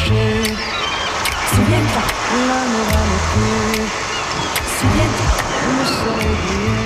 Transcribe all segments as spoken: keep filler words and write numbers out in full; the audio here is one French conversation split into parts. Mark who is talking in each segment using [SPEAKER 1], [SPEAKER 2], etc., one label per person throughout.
[SPEAKER 1] coucher. Souviens-toi, l'amour à mes pieds. Souviens-toi, le soleil brillait.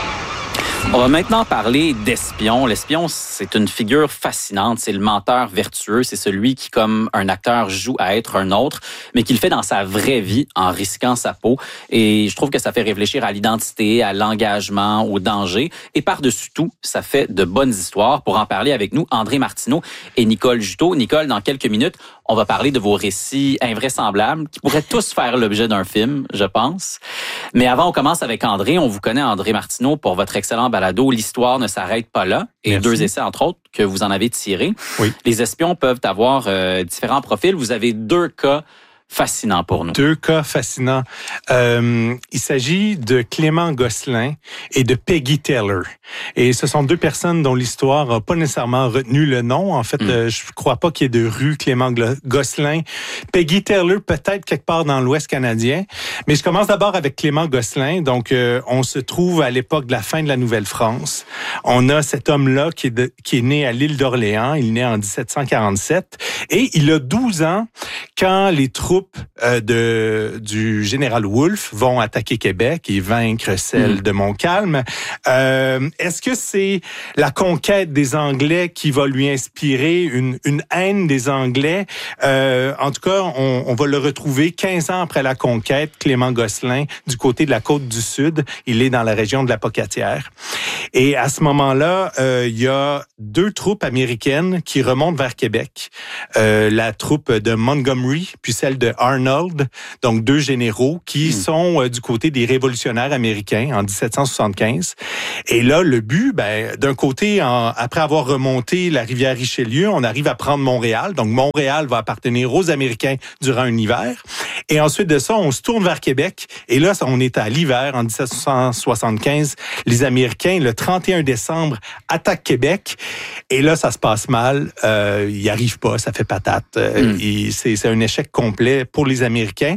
[SPEAKER 2] On va maintenant parler d'espion. L'espion, c'est une figure fascinante. C'est le menteur vertueux. C'est celui qui, comme un acteur, joue à être un autre, mais qui le fait dans sa vraie vie en risquant sa peau. Et je trouve que ça fait réfléchir à l'identité, à l'engagement, au danger. Et par-dessus tout, ça fait de bonnes histoires. Pour en parler avec nous, André Martineau et Nicole Juteau. Nicole, dans quelques minutes, on va parler de vos récits invraisemblables qui pourraient tous faire l'objet d'un film, je pense. Mais avant, on commence avec André. On vous connaît, André Martineau, pour votre excellent balado « L'histoire ne s'arrête pas là » et
[SPEAKER 3] Merci.
[SPEAKER 2] deux essais, entre autres, que vous en avez tirés.
[SPEAKER 3] Oui.
[SPEAKER 2] Les espions peuvent avoir euh, différents profils. Vous avez deux cas fascinants pour nous.
[SPEAKER 3] Deux cas fascinants. Euh, il s'agit de Clément Gosselin et de Peggy Taylor. Et ce sont deux personnes dont l'histoire n'a pas nécessairement retenu le nom. En fait, mm. euh, je ne crois pas qu'il y ait de rue Clément Gosselin. Peggy Taylor, peut-être quelque part dans l'Ouest canadien. Mais je commence d'abord avec Clément Gosselin. Donc, euh, on se trouve à l'époque de la fin de la Nouvelle-France. On a cet homme-là qui est, de, qui est né à l'île d'Orléans. Il est né en dix-sept cent quarante-sept. Et il a douze ans quand les troupes Euh, de, du général Wolfe vont attaquer Québec et vaincre celle mmh. de Montcalm. Euh, est-ce que c'est la conquête des Anglais qui va lui inspirer une, une haine des Anglais? Euh, en tout cas, on, on va le retrouver quinze ans après la conquête, Clément Gosselin, du côté de la côte du Sud. Il est dans la région de la Pocatière. Et à ce moment-là, euh, il y a deux troupes américaines qui remontent vers Québec. Euh, la troupe de Montgomery, puis celle de Arnold, donc deux généraux qui mmh. sont euh, du côté des révolutionnaires américains en dix-sept cent soixante-quinze. Et là, le but, ben, d'un côté, en, après avoir remonté la rivière Richelieu, on arrive à prendre Montréal. Donc, Montréal va appartenir aux Américains durant un hiver. Et ensuite de ça, on se tourne vers Québec. Et là, on est à l'hiver, en dix-sept cent soixante-quinze. Les Américains, le trente et un décembre, attaquent Québec. Et là, ça se passe mal. Euh, ils n'y arrivent pas, ça fait patate. Euh, mmh. c'est, c'est un échec complet pour les Américains.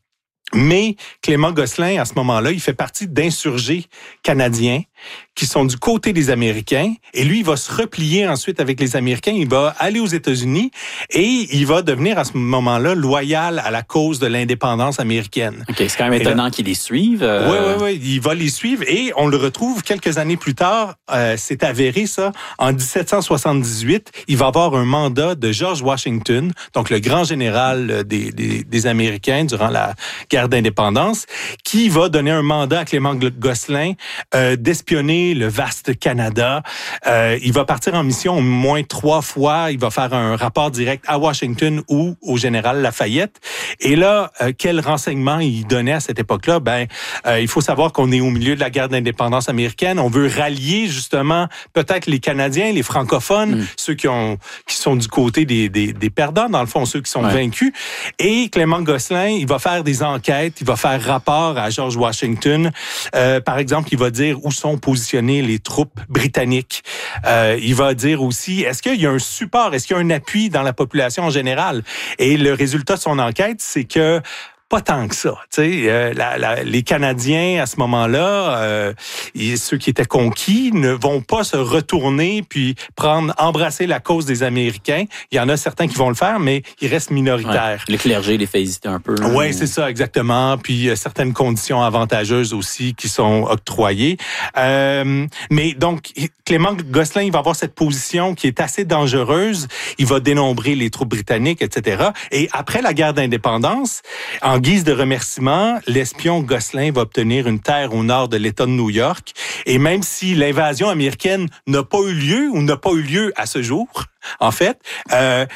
[SPEAKER 3] Mais Clément Gosselin, à ce moment-là, il fait partie d'insurgés canadiens qui sont du côté des Américains. Et lui, il va se replier ensuite avec les Américains. Il va aller aux États-Unis et il va devenir à ce moment-là loyal à la cause de l'indépendance américaine.
[SPEAKER 2] OK, c'est quand même étonnant qu'il les suive. Euh...
[SPEAKER 3] Oui, oui, oui. Il va les suivre et on le retrouve quelques années plus tard. Euh, c'est avéré, ça. En dix-sept cent soixante-dix-huit, il va avoir un mandat de George Washington, donc le grand général des, des, des Américains durant la guerre d'indépendance, qui va donner un mandat à Clément Gosselin euh, d'espionner le vaste Canada. Euh, il va partir en mission au moins trois fois. Il va faire un rapport direct à Washington ou au général Lafayette. Et là, euh, quel renseignement il donnait à cette époque-là? Ben, euh, il faut savoir qu'on est au milieu de la guerre d'indépendance américaine. On veut rallier justement peut-être les Canadiens, les francophones, mm. ceux qui ont qui sont du côté des, des, des perdants, dans le fond, ceux qui sont ouais. vaincus. Et Clément Gosselin, il va faire des enquêtes, il va faire rapport à George Washington. Euh, par exemple, il va dire où sont positionnées les troupes britanniques. Euh, il va dire aussi, est-ce qu'il y a un support, est-ce qu'il y a un appui dans la population en général? Et le résultat de son enquête, c'est que pas tant que ça. Tu sais, euh, la, la, les Canadiens, à ce moment-là, euh, et ceux qui étaient conquis, ne vont pas se retourner puis prendre, embrasser la cause des Américains. Il y en a certains qui vont le faire, mais ils restent minoritaires.
[SPEAKER 2] Ouais, le clergé les fait hésiter un peu.
[SPEAKER 3] Oui, ou... c'est ça, exactement. Puis euh, certaines conditions avantageuses aussi qui sont octroyées. Euh, mais donc, Clément Gosselin, il va avoir cette position qui est assez dangereuse. Il va dénombrer les troupes britanniques, et cetera. Et après la guerre d'indépendance, en guise de remerciement, l'espion Gosselin va obtenir une terre au nord de l'État de New York. Et même si l'invasion américaine n'a pas eu lieu ou n'a pas eu lieu à ce jour, en fait, euh,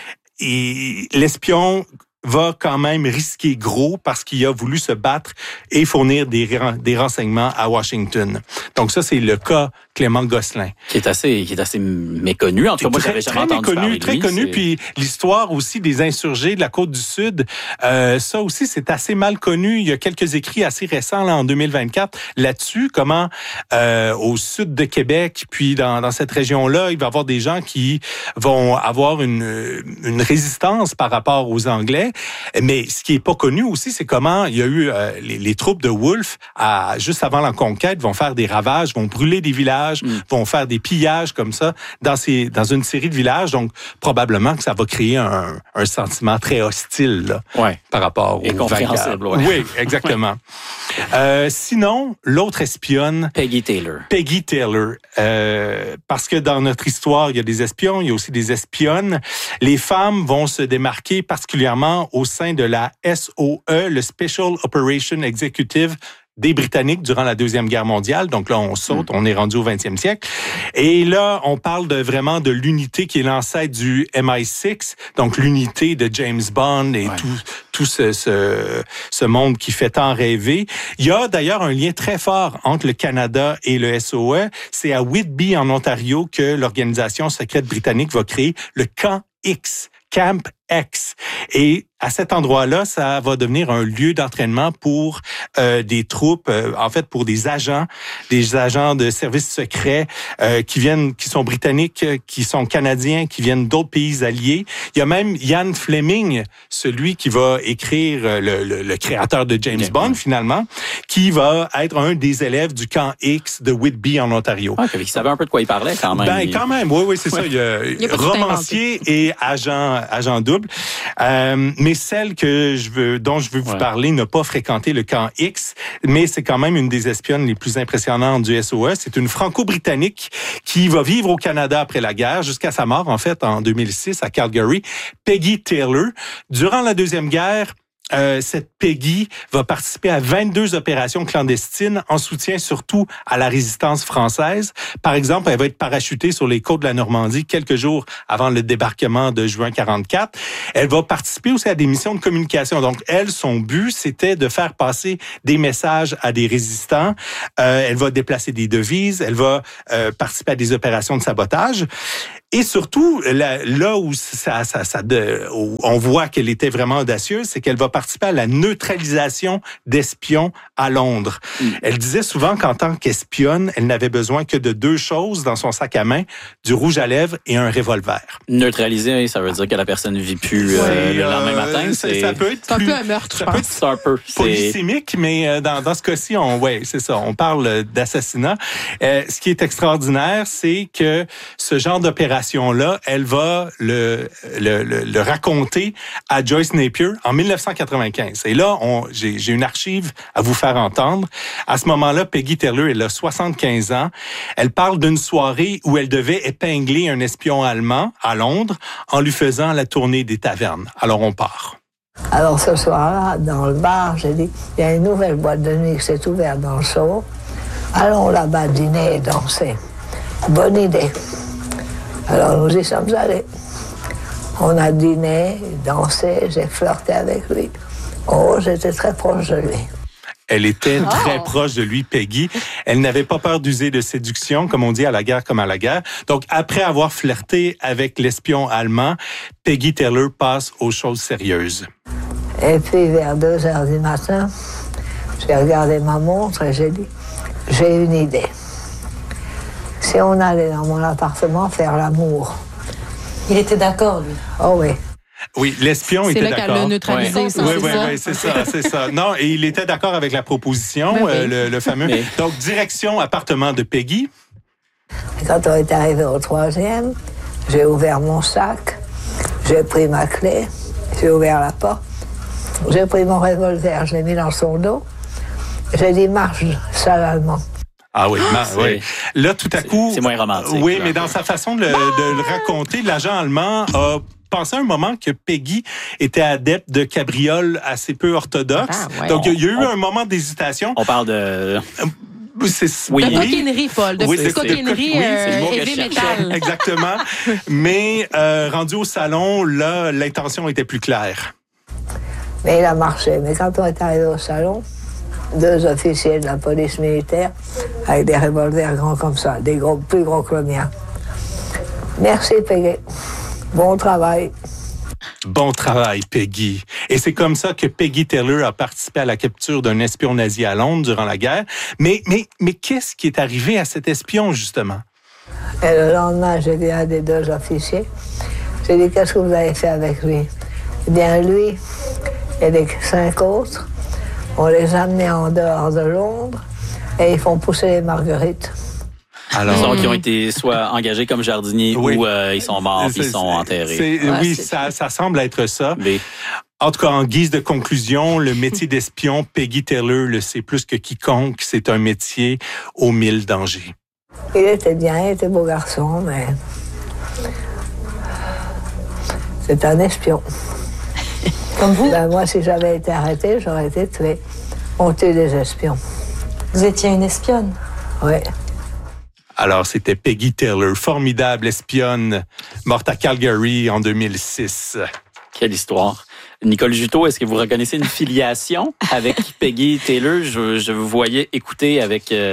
[SPEAKER 3] et l'espion va quand même risquer gros parce qu'il a voulu se battre et fournir des, des renseignements à Washington. Donc ça, c'est le cas Clément Gosselin.
[SPEAKER 2] Qui est assez, qui est assez méconnu. En tout cas, moi, j'avais jamais entendu parler de lui.
[SPEAKER 3] Très connu, puis l'histoire aussi des insurgés de la Côte-du-Sud, euh, ça aussi, c'est assez mal connu. Il y a quelques écrits assez récents, là, en deux mille vingt-quatre, là-dessus, comment euh, au sud de Québec, puis dans, dans cette région-là, il va y avoir des gens qui vont avoir une, une résistance par rapport aux Anglais. Mais ce qui est pas connu aussi, c'est comment il y a eu euh, les, les troupes de Wolfe, à, juste avant la conquête, vont faire des ravages, vont brûler des villages, villages, mm. vont faire des pillages comme ça dans ces dans une série de villages. Donc, probablement que ça va créer un, un sentiment très hostile là,
[SPEAKER 2] ouais.
[SPEAKER 3] par rapport
[SPEAKER 2] Et
[SPEAKER 3] aux
[SPEAKER 2] compréhensible,
[SPEAKER 3] vainqueurs.
[SPEAKER 2] ouais.
[SPEAKER 3] Oui, exactement. euh, sinon, l'autre espionne...
[SPEAKER 2] Peggy Taylor.
[SPEAKER 3] Peggy Taylor. Euh, parce que dans notre histoire, il y a des espions, il y a aussi des espionnes. Les femmes vont se démarquer particulièrement au sein de la S O E, le Special Operation Executive des Britanniques durant la Deuxième Guerre mondiale. Donc là, on saute, mm. on est rendu au vingtième siècle. Et là, on parle de vraiment de l'unité qui est l'ancêtre du M I six, donc l'unité de James Bond et ouais. tout, tout ce, ce, ce monde qui fait tant rêver. Il y a d'ailleurs un lien très fort entre le Canada et le S O E. C'est à Whitby, en Ontario, que l'organisation secrète britannique va créer le Camp X, Camp X. Et à cet endroit-là, ça va devenir un lieu d'entraînement pour euh, des troupes, euh, en fait pour des agents, des agents de services secrets euh, qui viennent, qui sont britanniques, qui sont canadiens, qui viennent d'autres pays alliés. Il y a même Ian Fleming, celui qui va écrire le, le, le créateur de James Bien, Bond, finalement, qui va être un des élèves du camp X de Whitby en Ontario.
[SPEAKER 2] Ah, il savait un peu de quoi il parlait quand même.
[SPEAKER 3] Ben quand même, oui, oui, c'est ouais. ça. Il y a, il y a romancier et agent, agent double. Euh, mais celle que je veux, dont je veux vous ouais. parler n'a pas fréquenté le camp X, mais c'est quand même une des espionnes les plus impressionnantes du S O E. C'est une franco-britannique qui va vivre au Canada après la guerre, jusqu'à sa mort, en fait, en deux mille six, à Calgary. Peggy Taylor. Durant la Deuxième Guerre, Euh, cette Peggy va participer à vingt-deux opérations clandestines en soutien surtout à la résistance française. Par exemple, elle va être parachutée sur les côtes de la Normandie quelques jours avant le débarquement de juin quarante-quatre. Elle va participer aussi à des missions de communication. Donc, elle, son but, c'était de faire passer des messages à des résistants. Euh, elle va déplacer des devises. Elle va euh, participer à des opérations de sabotage. Et surtout, là, là où, ça, ça, ça, de, où on voit qu'elle était vraiment audacieuse, c'est qu'elle va participer à la neutralisation d'espions à Londres. Mm. Elle disait souvent qu'en tant qu'espionne, elle n'avait besoin que de deux choses dans son sac à main, du rouge à lèvres et un revolver.
[SPEAKER 2] Neutraliser, ça veut dire que la personne ne vit plus euh, ouais, le lendemain euh, matin.
[SPEAKER 3] Ça, ça peut être
[SPEAKER 4] c'est
[SPEAKER 3] plus,
[SPEAKER 4] un peu un meurtre,
[SPEAKER 3] ça
[SPEAKER 4] je
[SPEAKER 3] peut
[SPEAKER 4] pense.
[SPEAKER 3] être
[SPEAKER 2] c'est un peu
[SPEAKER 3] polysémique, mais dans, dans ce cas-ci, on, ouais, c'est ça, on parle d'assassinat. Euh, ce qui est extraordinaire, c'est que ce genre d'opération là, elle va le, le, le, le raconter à Joyce Napier en dix-neuf cent quatre-vingt-quinze. Et là, on, j'ai, j'ai une archive à vous faire entendre. À ce moment-là, Peggy Taylor, elle a soixante-quinze ans. Elle parle d'une soirée où elle devait épingler un espion allemand à Londres en lui faisant la tournée des tavernes. Alors, on part.
[SPEAKER 5] Alors, ce soir-là, dans le bar, j'ai dit, il y a une nouvelle boîte de nuit qui s'est ouverte dans le show. Allons là-bas dîner et danser. Bonne idée. Alors nous y sommes allés. On a dîné, dansé, j'ai flirté avec lui. Oh, j'étais très proche de lui.
[SPEAKER 3] Elle était oh. très proche de lui, Peggy. Elle n'avait pas peur d'user de séduction, comme on dit, à la guerre comme à la guerre. Donc, après avoir flirté avec l'espion allemand, Peggy Taylor passe aux choses sérieuses.
[SPEAKER 5] Et puis, vers deux heures du matin, j'ai regardé ma montre et j'ai dit, j'ai une idée. Si on allait dans mon appartement faire l'amour.
[SPEAKER 4] Il était d'accord, lui.
[SPEAKER 5] Oh oui.
[SPEAKER 3] Oui, l'espion
[SPEAKER 4] c'est
[SPEAKER 3] était
[SPEAKER 4] là
[SPEAKER 3] d'accord.
[SPEAKER 4] C'est là qu'elle l'a neutralisé,
[SPEAKER 3] ouais.
[SPEAKER 4] ça,
[SPEAKER 3] oui,
[SPEAKER 4] c'est
[SPEAKER 3] oui,
[SPEAKER 4] ça?
[SPEAKER 3] Oui, c'est ça, c'est ça. Non, et il était d'accord avec la proposition,
[SPEAKER 4] ben oui.
[SPEAKER 3] euh, le, le fameux. Mais... Donc, direction appartement de Peggy.
[SPEAKER 5] Et quand on est arrivé au troisième, j'ai ouvert mon sac, j'ai pris ma clé, j'ai ouvert la porte, j'ai pris mon revolver, je l'ai mis dans son dos, j'ai dit marche, sale allemand.
[SPEAKER 3] Ah oui, ma, oui. Là, tout à coup...
[SPEAKER 2] C'est moins romantique.
[SPEAKER 3] Oui, là. Mais dans sa façon de le, de le raconter, l'agent allemand a pensé un moment que Peggy était adepte de cabrioles assez peu orthodoxes. Ah, ouais. Donc, il y a eu on, un moment d'hésitation.
[SPEAKER 2] On parle de...
[SPEAKER 3] C'est,
[SPEAKER 4] oui. De coquinerie, Paul. De
[SPEAKER 3] oui,
[SPEAKER 4] c'est, coquinerie
[SPEAKER 3] oui,
[SPEAKER 4] euh, heavy metal.
[SPEAKER 3] Exactement. Mais euh, rendu au salon, là, l'intention était plus claire.
[SPEAKER 5] Mais il a marché. Mais quand on est arrivé au salon... Deux officiers de la police militaire avec des revolvers grands comme ça, des gros, plus gros que le mien. Merci, Peggy. Bon travail.
[SPEAKER 3] Bon travail, Peggy. Et c'est comme ça que Peggy Taylor a participé à la capture d'un espion nazi à Londres durant la guerre. Mais, mais, mais qu'est-ce qui est arrivé à cet espion, justement?
[SPEAKER 5] Et le lendemain, j'ai dit à des deux officiers, j'ai dit, qu'est-ce que vous avez fait avec lui? Eh bien, lui et les cinq autres, on les a amenés en dehors de Londres et ils font pousser les marguerites.
[SPEAKER 3] Alors,
[SPEAKER 2] Donc, ils ont été soit engagés comme jardiniers
[SPEAKER 3] Oui.
[SPEAKER 2] ou euh, ils sont morts puis ils
[SPEAKER 3] c'est-
[SPEAKER 2] sont enterrés.
[SPEAKER 3] c'est-
[SPEAKER 4] Ouais,
[SPEAKER 3] oui,
[SPEAKER 4] c'est-
[SPEAKER 3] ça, ça semble être ça.
[SPEAKER 2] Mais,
[SPEAKER 3] En tout cas, en guise de conclusion, le métier d'espion, Peggy Taylor le sait plus que quiconque, c'est un métier aux mille dangers.
[SPEAKER 5] Il était bien, il était beau garçon, mais c'est un espion.
[SPEAKER 4] Comme vous,
[SPEAKER 5] Ben, moi, si j'avais été arrêtée, j'aurais été tuée. On tue des espions.
[SPEAKER 4] vous étiez une espionne.
[SPEAKER 5] Oui.
[SPEAKER 3] Alors, c'était Peggy Taylor, formidable espionne, morte à Calgary en deux mille six.
[SPEAKER 2] quelle histoire. Nicole Juteau, est-ce que vous reconnaissez une filiation avec Peggy Taylor? Je, je vous voyais écouter avec, euh,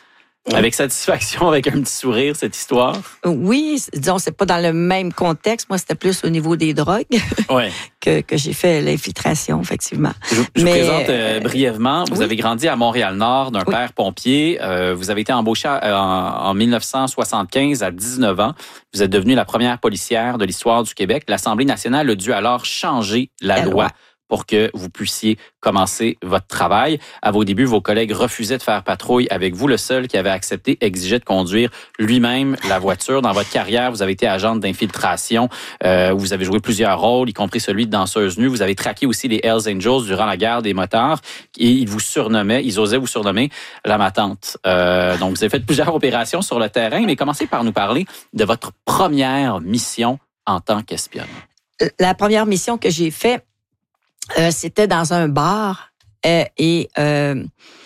[SPEAKER 2] avec satisfaction, avec un petit sourire, cette histoire.
[SPEAKER 6] Oui, disons, c'est pas dans le même contexte. Moi, c'était plus au niveau des drogues
[SPEAKER 2] Ouais.
[SPEAKER 6] que, que j'ai fait l'infiltration, effectivement.
[SPEAKER 2] Je, je vous
[SPEAKER 6] Mais,
[SPEAKER 2] présente euh,
[SPEAKER 6] euh,
[SPEAKER 2] brièvement. Vous
[SPEAKER 6] oui.
[SPEAKER 2] avez grandi à Montréal-Nord d'un
[SPEAKER 6] Oui.
[SPEAKER 2] père pompier. Euh, vous avez été embauché à- en, en mille neuf cent soixante-quinze à dix-neuf ans. Vous êtes devenue la première policière de l'histoire du Québec. L'Assemblée nationale a dû alors changer la,
[SPEAKER 6] La
[SPEAKER 2] loi.
[SPEAKER 6] loi.
[SPEAKER 2] pour que vous puissiez commencer votre travail. À vos débuts, vos collègues refusaient de faire patrouille avec vous. Le seul qui avait accepté exigeait de conduire lui-même la voiture. Dans votre carrière, vous avez été agente d'infiltration. Euh, vous avez joué plusieurs rôles, y compris celui de danseuse nue. Vous avez traqué aussi les Hells Angels durant la guerre des motards. Et ils vous surnommaient, ils osaient vous surnommer la matante. Euh, donc, vous avez fait plusieurs opérations sur le terrain, mais commencez par nous parler de votre première mission en tant qu'espionne.
[SPEAKER 6] La première mission que j'ai faite, Euh, c'était dans un bar euh, et euh,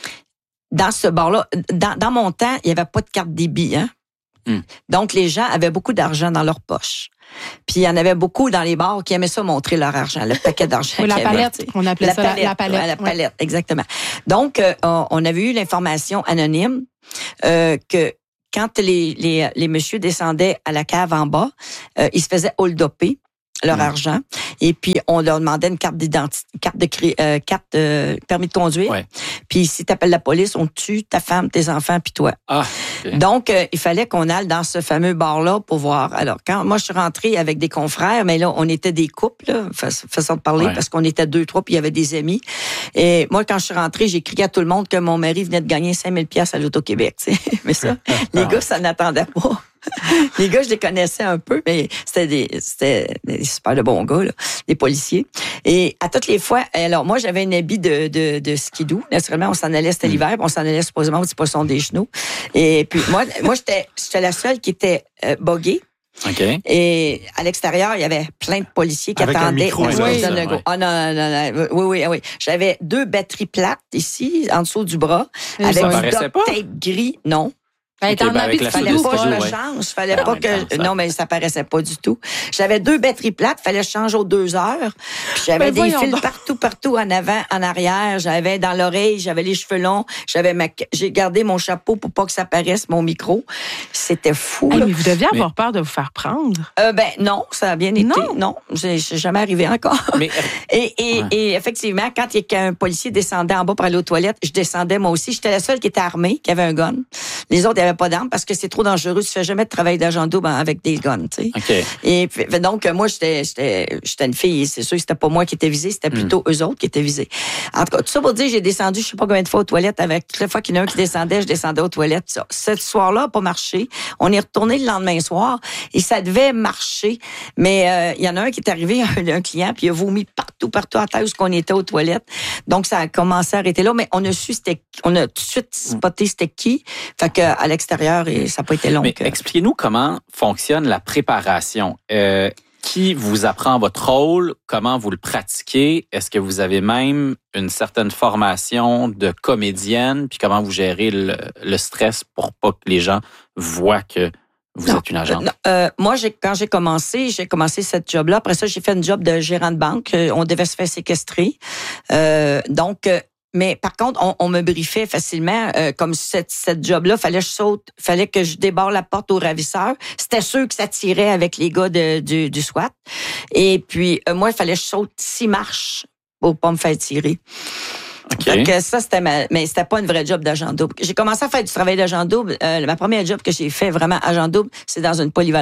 [SPEAKER 6] dans ce bar-là, dans, dans mon temps, il n'y avait pas de carte débit. Hein?
[SPEAKER 2] Mm.
[SPEAKER 6] Donc, les gens avaient beaucoup d'argent dans leur poche. Puis, il y en avait beaucoup dans les bars qui aimaient ça montrer leur argent, le paquet d'argent.
[SPEAKER 7] Oui, la
[SPEAKER 6] qu'il y avait,
[SPEAKER 7] palette,
[SPEAKER 6] tu sais.
[SPEAKER 7] on appelait
[SPEAKER 6] La
[SPEAKER 7] ça la-
[SPEAKER 6] palette,
[SPEAKER 7] la palette.
[SPEAKER 6] ouais, la
[SPEAKER 7] ouais.
[SPEAKER 6] palette, exactement. Donc, euh, on on avait eu l'information anonyme euh, que quand les, les, les messieurs descendaient à la cave en bas, euh, ils se faisaient hold-upper leur
[SPEAKER 2] Mm.
[SPEAKER 6] argent. Et puis, on leur demandait une carte d'identité, carte de cré- euh, carte de permis de conduire.
[SPEAKER 2] Ouais.
[SPEAKER 6] Puis, si tu appelles la police, on te tue ta femme, tes enfants, puis toi.
[SPEAKER 2] Ah, ok.
[SPEAKER 6] Donc, euh, il fallait qu'on aille dans ce fameux bar-là pour voir. Alors, quand moi, je suis rentrée avec des confrères, mais là, on était des couples, là, fa- façon de parler,
[SPEAKER 2] Ouais.
[SPEAKER 6] parce qu'on était deux, trois, puis il y avait des amis. Et moi, quand je suis rentrée, j'ai crié à tout le monde que mon mari venait de gagner cinq mille piastres à l'Auto-Québec, tu sais. Mais ça, les gars, ça n'attendait pas. Les gars, je les connaissais un peu, mais c'était des, c'était des super de bons gars, là, des policiers. Et à toutes les fois, alors moi, j'avais un habit de, de, de skidoo. Naturellement, on s'en allait, c'était l'hiver, puis on s'en allait supposément au petit poisson des genoux. Et puis moi, moi j'étais, j'étais la seule qui était euh, boguée.
[SPEAKER 2] OK.
[SPEAKER 6] Et à l'extérieur, il y avait plein de policiers qui
[SPEAKER 3] Avec un
[SPEAKER 6] attendaient.
[SPEAKER 3] micro,
[SPEAKER 6] à ce
[SPEAKER 2] là,
[SPEAKER 6] que je
[SPEAKER 2] ça,
[SPEAKER 6] donne le go.
[SPEAKER 2] ouais.
[SPEAKER 6] Ah non, non, non, oui, oui, oui. J'avais deux batteries plates ici, en dessous du bras,
[SPEAKER 7] Et
[SPEAKER 6] avec
[SPEAKER 7] ça
[SPEAKER 6] du
[SPEAKER 2] paraissait
[SPEAKER 6] duct
[SPEAKER 2] pas?
[SPEAKER 6] tape gris. Non.
[SPEAKER 7] Elle était
[SPEAKER 2] Ok,
[SPEAKER 7] en
[SPEAKER 2] ben,
[SPEAKER 7] habit
[SPEAKER 2] avec
[SPEAKER 7] de
[SPEAKER 2] la
[SPEAKER 6] Fallait
[SPEAKER 7] skidoo,
[SPEAKER 6] pas que je
[SPEAKER 2] skidoo,
[SPEAKER 6] me
[SPEAKER 2] ouais.
[SPEAKER 6] change. Fallait
[SPEAKER 2] En
[SPEAKER 6] pas
[SPEAKER 2] même
[SPEAKER 6] que.
[SPEAKER 2] temps, ça-
[SPEAKER 6] Non, mais ça paraissait pas du tout. J'avais deux batteries plates. Fallait que je change aux deux heures. Puis j'avais
[SPEAKER 7] Ben,
[SPEAKER 6] des
[SPEAKER 7] voyons
[SPEAKER 6] fils
[SPEAKER 7] donc.
[SPEAKER 6] partout, partout, en avant, en arrière. J'avais dans l'oreille, j'avais les cheveux longs. J'avais ma... J'ai gardé mon chapeau pour pas que ça paraisse, mon micro. C'était fou,
[SPEAKER 7] Hey,
[SPEAKER 6] là.
[SPEAKER 7] mais vous deviez
[SPEAKER 2] Mais-
[SPEAKER 7] avoir peur de vous faire prendre.
[SPEAKER 6] Euh, ben, non, ça a bien été.
[SPEAKER 7] Non.
[SPEAKER 6] Non, j'ai j'ai jamais arrivé encore.
[SPEAKER 2] Mais
[SPEAKER 6] Et, et,
[SPEAKER 2] Ouais.
[SPEAKER 6] et effectivement, quand il y a qu'un policier descendait en bas pour aller aux toilettes, je descendais moi aussi. J'étais la seule qui était armée, qui avait un gun. Les autres n'avaient pas d'armes parce que c'est trop dangereux. Tu fais jamais de travail d'agent double avec des guns, tu sais.
[SPEAKER 2] OK.
[SPEAKER 6] Et puis, fait donc, moi, j'étais, j'étais, j'étais une fille. C'est sûr que c'était pas moi qui était visée, c'était plutôt eux autres qui étaient visés. En tout cas, tout ça pour dire, j'ai descendu, je sais pas combien de fois aux toilettes avec, toutes les fois qu'il y en a un qui descendait, je descendais aux toilettes. Ça. Ce soir-là n'a pas marché. On est retourné le lendemain soir et ça devait marcher. Mais, euh, il y en a un qui est arrivé, un, un client, puis il a vomi partout, partout à terre où on était aux toilettes. Donc, ça a commencé à arrêter là, mais on a su, c'était, on a tout de suite spoté c'était qui. Fait que, à l'extérieur, et ça n'a pas été long.
[SPEAKER 2] Mais
[SPEAKER 6] que-
[SPEAKER 2] expliquez-nous comment fonctionne la préparation. Euh, qui vous apprend votre rôle? Comment vous le pratiquez? Est-ce que vous avez même une certaine formation de comédienne? Puis comment vous gérez le, le stress pour pas que les gens voient que vous
[SPEAKER 6] Non,
[SPEAKER 2] êtes une agente?
[SPEAKER 6] Euh, non, euh, moi, j'ai, quand j'ai commencé, j'ai commencé cette job-là. Après ça, j'ai fait une job de gérant de banque. Euh, On devait se faire séquestrer. Euh, donc, euh, mais par contre, on, on me briefait facilement. Euh, comme cette, cette job-là, fallait que je saute, fallait que je débarre la porte aux ravisseurs. C'était sûr que ça tirait avec les gars de, du, du SWAT. Et puis, euh, moi, il fallait que je saute six marches pour pas me faire tirer.
[SPEAKER 2] OK.
[SPEAKER 6] Fait que ça, c'était ma, mais c'était pas une vraie job d'agent double. J'ai commencé à faire du travail d'agent double. Euh, ma première job que j'ai fait vraiment agent double, c'est dans une polyvalente.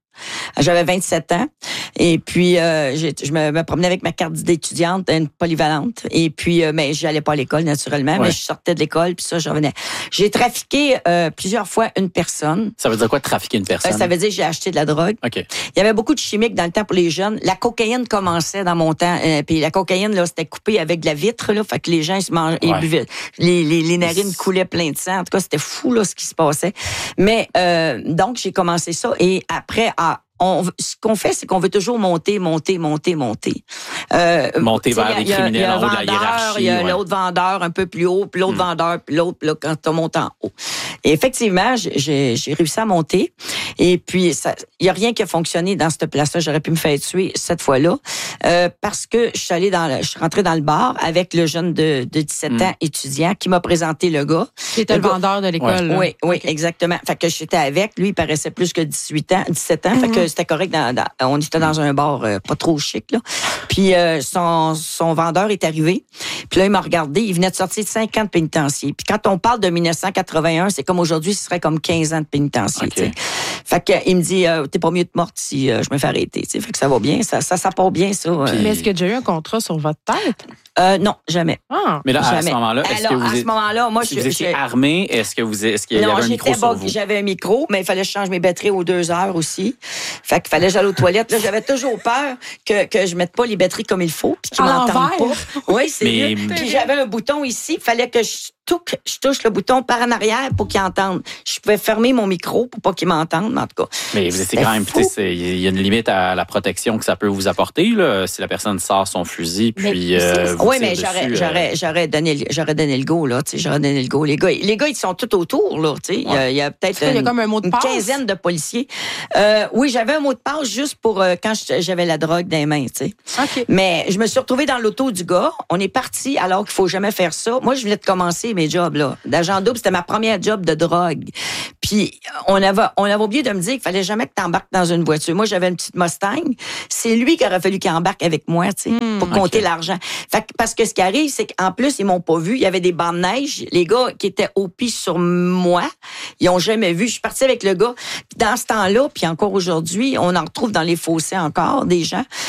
[SPEAKER 6] J'avais vingt-sept ans. Et puis, euh, j'ai, je me, me promenais avec ma carte d'étudiante, une polyvalente. Et puis, euh, mais j'allais pas à l'école, naturellement,
[SPEAKER 2] Ouais.
[SPEAKER 6] mais je sortais de l'école, puis ça, je revenais. J'ai trafiqué euh, plusieurs fois une personne.
[SPEAKER 2] Ça veut dire quoi, trafiquer une personne?
[SPEAKER 6] Euh, ça veut dire que j'ai acheté de la drogue.
[SPEAKER 2] OK.
[SPEAKER 6] Il y avait beaucoup de chimiques dans le temps pour les jeunes. La cocaïne commençait dans mon temps. Euh, puis la cocaïne, là, c'était coupé avec de la vitre, là. Fait que les gens, ils se mangeaient, ils
[SPEAKER 2] Ouais.
[SPEAKER 6] buvaient. Les, les, les narines coulaient plein de sang. En tout cas, c'était fou, là, ce qui se passait. Mais, euh, donc, j'ai commencé ça. Et après, à On, ce qu'on fait, c'est qu'on veut toujours monter, monter, monter, monter. Euh,
[SPEAKER 2] Monter vers les
[SPEAKER 6] il y a-
[SPEAKER 2] criminels
[SPEAKER 6] il y a
[SPEAKER 2] en haut de la
[SPEAKER 6] vendeur,
[SPEAKER 2] hiérarchie,
[SPEAKER 6] Il y a
[SPEAKER 2] ouais.
[SPEAKER 6] l'autre vendeur un peu plus haut, puis l'autre
[SPEAKER 2] Mm.
[SPEAKER 6] vendeur, puis l'autre, là, quand on monte en haut. Et effectivement, j'ai- j'ai j'ai réussi à monter. Et puis, ça- il y a rien qui a fonctionné dans cette place-là. J'aurais pu me faire tuer cette fois-là. Euh, parce que je suis allée dans le, je suis rentrée dans le bar avec le jeune de, de dix-sept
[SPEAKER 2] Mm.
[SPEAKER 6] ans, étudiant, qui m'a présenté le gars.
[SPEAKER 7] Qui était le
[SPEAKER 6] Le gars-
[SPEAKER 7] vendeur de l'école. là.
[SPEAKER 6] Oui, oui,
[SPEAKER 7] OK.
[SPEAKER 6] exactement. Fait que j'étais avec. Lui, il paraissait plus que dix-huit ans, dix-sept ans. Fait que c'était correct. Dans, dans- on était dans un bar euh, pas trop chic, là. Puis euh, son, son vendeur est arrivé. Puis là, il m'a regardé. Il venait de sortir de cinq ans de pénitencier. Puis quand on parle de dix-neuf cent quatre-vingt-un, c'est comme aujourd'hui, ce serait comme quinze ans de pénitencier.
[SPEAKER 2] OK.
[SPEAKER 6] tu sais. Fait que il me dit, euh, t'es pas mieux de morte si euh, je me fais arrêter. tu sais. Fait que ça va bien. Ça, ça, ça part bien, ça. euh.
[SPEAKER 7] Mais est-ce qu'il y a déjà eu un contrat sur votre tête?
[SPEAKER 6] Euh, non, jamais.
[SPEAKER 7] Ah.
[SPEAKER 2] Mais là, à
[SPEAKER 6] Jamais.
[SPEAKER 2] ce moment-là, est-ce
[SPEAKER 6] Alors,
[SPEAKER 2] que vous
[SPEAKER 6] à ce
[SPEAKER 2] êtes-
[SPEAKER 6] moment-là, moi,
[SPEAKER 2] si
[SPEAKER 6] je,
[SPEAKER 2] vous étiez
[SPEAKER 6] je-
[SPEAKER 2] armé, est-ce que vous, est-ce qu'il y
[SPEAKER 6] non,
[SPEAKER 2] avait un
[SPEAKER 6] j'étais
[SPEAKER 2] micro sur
[SPEAKER 6] bug-
[SPEAKER 2] vous?
[SPEAKER 6] j'avais un micro, mais il fallait que je change mes batteries aux deux heures aussi. Fait qu'il fallait que j'aille aux toilettes. Là, j'avais toujours peur que, que je mette pas les batteries comme il faut, puis qu'ils
[SPEAKER 7] À
[SPEAKER 6] m'entendent
[SPEAKER 7] l'envers?
[SPEAKER 6] pas. Oui, c'est
[SPEAKER 2] Mais-
[SPEAKER 6] mieux. Puis j'avais un bouton ici, il fallait que je touche, je touche le bouton par en arrière pour qu'ils entendent. Je pouvais fermer mon micro pour pas qu'ils m'entendent, mais en tout cas.
[SPEAKER 2] Mais vous étiez
[SPEAKER 6] c'était
[SPEAKER 2] quand même,
[SPEAKER 6] fou.
[SPEAKER 2] tu sais, c'est- il y a une limite à la protection que ça peut vous apporter, là. Si la personne sort son fusil,
[SPEAKER 7] Mais
[SPEAKER 2] puis
[SPEAKER 7] c'est-
[SPEAKER 2] euh, vous
[SPEAKER 6] Oui,
[SPEAKER 2] tire
[SPEAKER 6] mais
[SPEAKER 2] dessus,
[SPEAKER 6] j'aurais,
[SPEAKER 2] euh,
[SPEAKER 6] j'aurais, j'aurais donné, le- j'aurais donné le go, là, tu sais, j'aurais donné le go. Les gars, les gars, ils sont tout autour, là, tu sais. Il y a- il y a peut-être
[SPEAKER 7] Il y a
[SPEAKER 6] une,
[SPEAKER 7] comme un mot de
[SPEAKER 6] une
[SPEAKER 7] passe?
[SPEAKER 6] quinzaine de policiers. Euh, oui, j'avais un mot de passe juste pour euh, quand je- j'avais la drogue dans les mains, tu sais.
[SPEAKER 7] OK.
[SPEAKER 6] Mais je me suis retrouvée dans l'auto du gars. On est parti alors qu'il faut jamais faire ça. Moi, je venais de commencer mes jobs, là. D'agent double, c'était ma première job de drogue. Puis, on avait, on avait oublié de me dire qu'il fallait jamais que tu embarques dans une voiture. Moi, j'avais une petite Mustang. C'est lui qui aurait fallu qu'il embarque avec moi, tu sais, pour compter
[SPEAKER 2] OK.
[SPEAKER 6] l'argent. Fait que, parce que ce qui arrive, c'est qu'en plus, ils m'ont pas vu. Il y avait des bancs de neige. Les gars qui étaient au pis sur moi, ils ont jamais vu. Je suis partie avec le gars. Puis dans ce temps-là, puis encore aujourd'hui, on en retrouve dans les fossés encore, des gens.